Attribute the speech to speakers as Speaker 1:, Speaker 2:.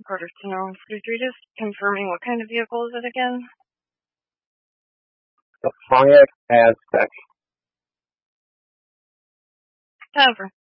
Speaker 1: harder to know. Could you just confirming what kind of vehicle is it again?
Speaker 2: The Pontiac Aztek.
Speaker 1: However.